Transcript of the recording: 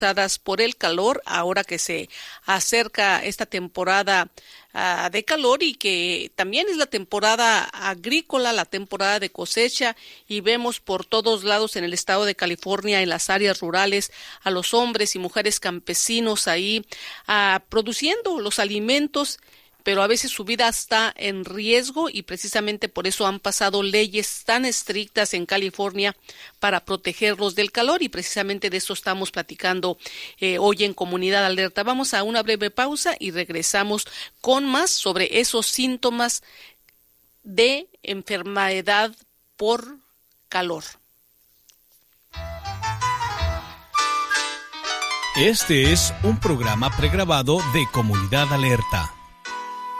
por el calor, ahora que se acerca esta temporada de calor y que también es la temporada agrícola, la temporada de cosecha, y vemos por todos lados en el estado de California, en las áreas rurales, a los hombres y mujeres campesinos ahí produciendo los alimentos, pero a veces su vida está en riesgo y precisamente por eso han pasado leyes tan estrictas en California para protegerlos del calor, y precisamente de eso estamos platicando hoy en Comunidad Alerta. Vamos a una breve pausa y regresamos con más sobre esos síntomas de enfermedad por calor. Este es un programa pregrabado de Comunidad Alerta.